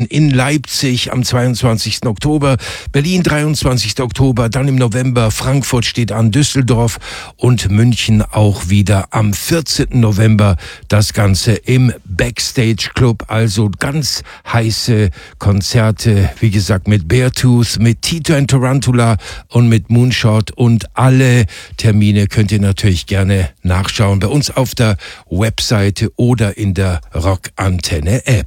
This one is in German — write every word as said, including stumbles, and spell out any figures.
in Leipzig am zweiundzwanzigsten Oktober, Berlin dreiundzwanzigsten Oktober, dann im November Frankfurt steht an, Düsseldorf und München auch wieder am vierzehnten November. Das Ganze im Backstage Club, also ganz heiße Konzerte, wie gesagt mit Beartooth, mit Tito and Tarantula und mit Moonshot, und alle Termine könnt ihr natürlich gerne nachschauen bei uns auf der Webseite oder in der Rockantenne App.